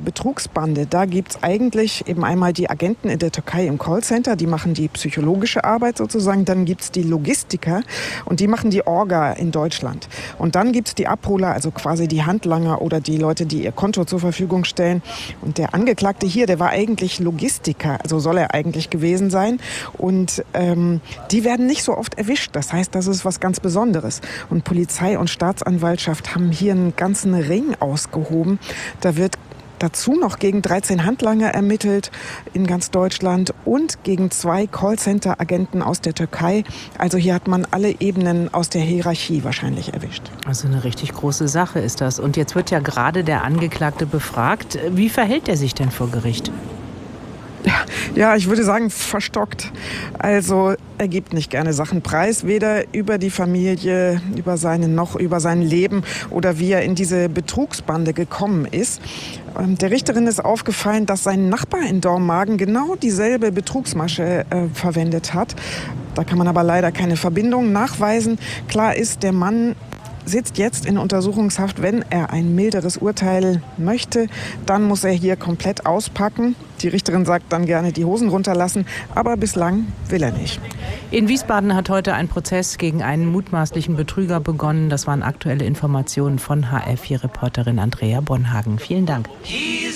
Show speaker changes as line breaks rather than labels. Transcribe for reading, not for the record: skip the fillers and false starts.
Betrugsbande, da gibt es eigentlich eben einmal die Agenten in der Türkei im Callcenter, die machen die psychologische Arbeit sozusagen. Dann gibt es die Logistiker und die machen die Orga in Deutschland. Und dann gibt es die Abholer, also quasi die Handlanger oder die Leute, die ihr Konto zur Verfügung stellen. Und der Angeklagte hier, der war eigentlich Logistiker, also soll er eigentlich gewesen sein. Und die werden nicht so oft erwischt. Das heißt, das ist was ganz Besonderes. Und Polizei und Staatsanwaltschaft haben hier einen ganzen Ring ausgehoben. Da wird dazu noch gegen 13 Handlanger ermittelt in ganz Deutschland und gegen 2 Callcenter-Agenten aus der Türkei. Also hier hat man alle Ebenen aus der Hierarchie wahrscheinlich erwischt.
Also eine richtig große Sache ist das. Und jetzt wird ja gerade der Angeklagte befragt. Wie verhält er sich denn vor Gericht?
Ja, ich würde sagen, verstockt. Also er gibt nicht gerne Sachen preis, weder über die Familie, über noch über sein Leben oder wie er in diese Betrugsbande gekommen ist. Der Richterin ist aufgefallen, dass sein Nachbar in Dormagen genau dieselbe Betrugsmasche verwendet hat. Da kann man aber leider keine Verbindung nachweisen. Klar ist, der Mann sitzt jetzt in Untersuchungshaft. Wenn er ein milderes Urteil möchte, dann muss er hier komplett auspacken. Die Richterin sagt dann gerne die Hosen runterlassen, aber bislang will er nicht.
In Wiesbaden hat heute ein Prozess gegen einen mutmaßlichen Betrüger begonnen. Das waren aktuelle Informationen von HR4-Reporterin Andrea Bonhagen. Vielen Dank.